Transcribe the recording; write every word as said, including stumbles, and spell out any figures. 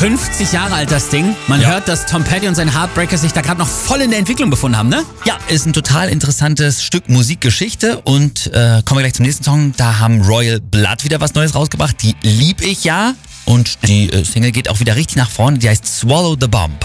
fünfzig Jahre alt das Ding. Man Ja. hört, dass Tom Petty und sein Heartbreaker sich da gerade noch voll in der Entwicklung befunden haben, ne? Ja, ist ein total interessantes Stück Musikgeschichte und äh, kommen wir gleich zum nächsten Song. Da haben Royal Blood wieder was Neues rausgebracht. Die lieb ich ja und die äh, Single geht auch wieder richtig nach vorne. Die heißt Swallow the Bomb.